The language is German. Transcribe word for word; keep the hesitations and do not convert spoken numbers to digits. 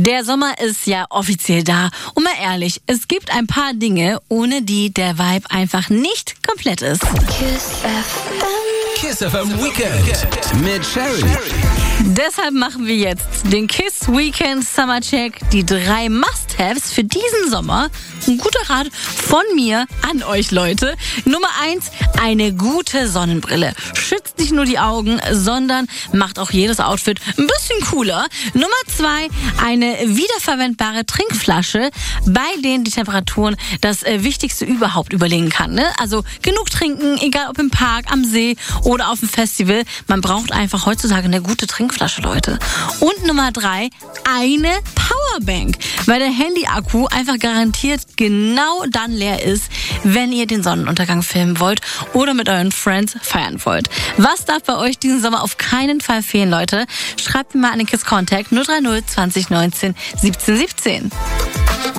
Der Sommer ist ja offiziell da. Und mal ehrlich, es gibt ein paar Dinge, ohne die der Vibe einfach nicht komplett ist. Kiss F M. Kiss F M Weekend mit Sherry. Deshalb machen wir jetzt den Kiss Weekend Summer Check. Die drei Must-Haves für diesen Sommer. Ein guter Rat von mir an euch, Leute. Nummer eins, eine gute Sonnenbrille. Schützt nicht nur die Augen, sondern macht auch jedes Outfit ein bisschen cooler. Nummer zwei, eine wiederverwendbare Trinkflasche, bei denen die Temperaturen das äh, Wichtigste überhaupt überlegen kann. Ne? Also genug trinken, egal ob im Park, am See oder auf dem Festival. Man braucht einfach heutzutage eine gute Trinkflasche, Leute. Und Nummer drei, eine Powerbank, weil der Handy-Akku einfach garantiert genau dann leer ist, wenn ihr den Sonnenuntergang filmen wollt oder mit euren Friends feiern wollt. Was darf bei euch diesen Sommer auf keinen Fall fehlen, Leute? Schreibt mir mal an den Kiss Contact null drei null zwanzig neunzehn siebzehn siebzehn.